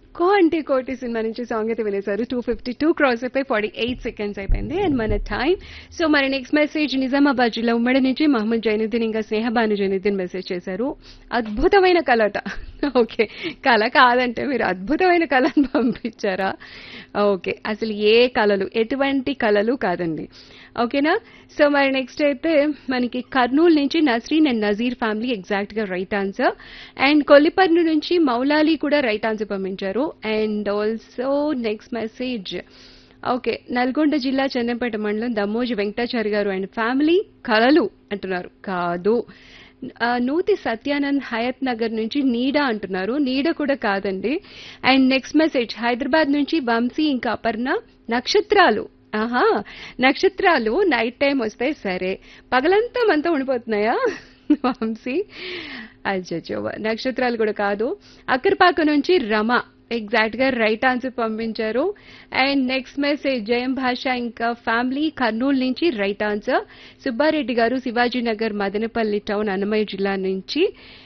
కో అంటే కోటి సినిమా నుంచి సాంగ్ అయితే వినేశారు. 252 క్రాస్ అయిపోయి 48 సెకండ్స్ అయిపోయింది అండ్ మన టైం. సో మరి నెక్స్ట్ మెసేజ్ నిజామాబాద్ జిల్లా ఉమ్మడి నుంచి మహమ్మద్ జైనుద్దీన్ ఇంకా స్నేహబాను జైనుద్దీన్ మెసేజ్ చేశారు. అద్భుతమైన కళట. ఓకే, కళ కాదంటే మీరు అద్భుతమైన కళను పంపించారా? ఓకే, అసలు ఏ కళలు, ఎటువంటి కళలు కాదండి. ఓకేనా? సో మరి నెక్స్ట్ అయితే మనకి కర్నూలు నుంచి Nasreen and Nazir family exact గా రైట్ ఆన్సర్. అండ్ కొల్లిపర్ను నుంచి మౌలాలి కూడా రైట్ ఆన్సర్ పంపించారు. And also next message okay, Nalgonda జిల్లా చెన్నపేట మండలం దమ్మోజి వెంకటాచారి గారు అండ్ ఫ్యామిలీ కళలు అంటున్నారు. కాదు. నూతి సత్యానంద్ హయత్ నగర్ నుంచి నీడ అంటున్నారు. నీడ కూడా కాదండి. అండ్ నెక్స్ట్ మెసేజ్ హైదరాబాద్ నుంచి వంశీ ఇంకా అపర్ణ నక్షత్రాలు. ఆహా, నక్షత్రాలు నైట్ టైం వస్తే సరే, పగలంతా మనతో ఉండిపోతున్నాయా వంశీ? అచ్చో, నక్షత్రాలు కూడా కాదు. అక్కరపాక నుంచి రమ ఎగ్జాక్ట్ గా రైట్ ఆన్సర్ పంపించారు. అండ్ నెక్స్ట్ మెసేజ్ జయం భాష ఇంకా ఫ్యామిలీ కర్నూలు నుంచి రైట్ ఆన్సర్. సుబ్బారెడ్డి గారు శివాజీనగర్ మదనపల్లి టౌన్ అన్నమయ్య జిల్లా నుంచి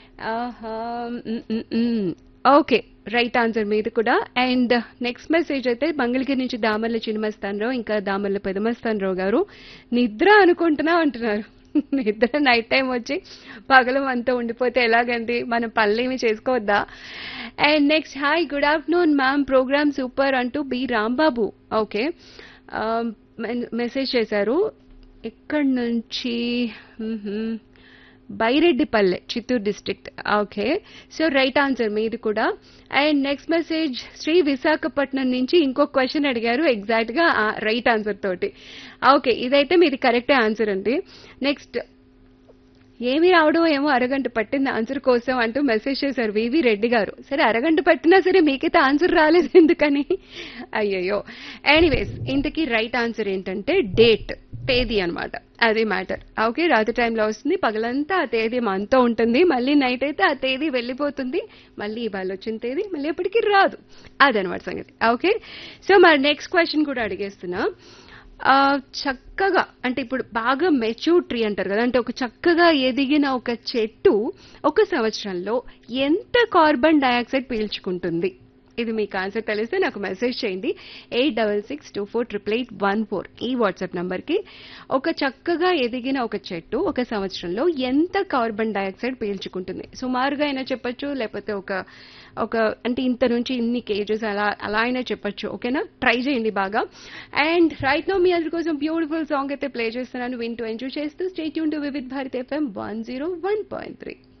ఓకే రైట్ ఆన్సర్ మీది కూడా. అండ్ నెక్స్ట్ మెసేజ్ అయితే మంగళగిరి నుంచి దామర్ల చిన్నమస్తానరావు ఇంకా దామర్ల పెదమస్తానరావు గారు నిద్ర అనుకుంటున్నా అంటున్నారు. నిద్ర నైట్ టైం వచ్చి పగలం అంతా ఉండిపోతే ఎలాగండి, మనం పనులేమి చేసుకోవద్దా? And next hi good afternoon ma'am, programme super అంటూ బి రాంబాబు ఓకే మెసేజ్ చేశారు. ఎక్కడి నుంచి? Byreddipalle, Chittoor district. Okay, so right answer మీది కూడా. And next message Shri Visakhapatnam నుంచి ఇంకో క్వశ్చన్ అడిగారు ఎగ్జాక్ట్ గా రైట్ ఆన్సర్ తోటి. ఓకే, ఇదైతే మీది కరెక్టే ఆన్సర్ అండి. నెక్స్ట్ ఏమి రావడం ఏమో అరగంట పట్టింది ఆన్సర్ కోసం అంటూ మెసేజ్ చేశారు వివి రెడ్డి గారు. సరే, అరగంట పట్టినా సరే మీకైతే ఆన్సర్ రాలేదు ఎందుకని? అయ్యయ్యో. ఎనీవేస్, ఇంతకీ రైట్ ఆన్సర్ ఏంటంటే డేట్, తేదీ అనమాట. అది మ్యాటర్. ఓకే, రాత్రి టైంలో వస్తుంది, పగలంతా ఆ తేదీ మనతో ఉంటుంది, మళ్ళీ నైట్ అయితే ఆ తేదీ వెళ్ళిపోతుంది, మళ్ళీ ఇవాళ వచ్చిన తేదీ మళ్ళీ ఎప్పటికీ రాదు. అదనమాట సంగతి. ఓకే, సో మరి నెక్స్ట్ క్వశ్చన్ కూడా అడిగేస్తున్నా. చక్కగా అంటే ఇప్పుడు బాగా మెచ్యూర్ ట్రీ అంటారు కదా, అంటే ఒక చక్కగా ఎదిగిన ఒక చెట్టు ఒక సంవత్సరంలో ఎంత కార్బన్ డయాక్సైడ్ పీల్చుకుంటుంది? ఇది మీకు ఆన్సర్ తెలిస్తే నాకు మెసేజ్ చేయండి 8662488814 ఈ వాట్సాప్ నంబర్ కి. ఒక చక్కగా ఎదిగిన ఒక చెట్టు ఒక సంవత్సరంలో ఎంత కార్బన్ డయాక్సైడ్ పీల్చుకుంటుంది? సుమారుగా అయినా చెప్పొచ్చు, లేకపోతే ఒక ఒక అంటే ఇంత నుంచి ఇన్ని కేజెస్ అలా అలా అయినా చెప్పొచ్చు. ఓకేనా? ట్రై చేయండి బాగా. అండ్ రైట్ నౌ మీ అందరి కోసం బ్యూటిఫుల్ సాంగ్ అయితే ప్లే చేస్తున్నాను, వింటూ ఎంజాయ్ చేస్తూ stay tune to Vividh Bharati FM 101.3.